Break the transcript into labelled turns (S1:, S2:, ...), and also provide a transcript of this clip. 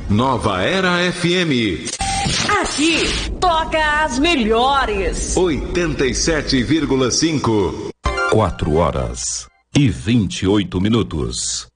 S1: Nova Era FM.
S2: Aqui toca as melhores.
S1: 87,5.
S3: 4 horas e 28 minutos.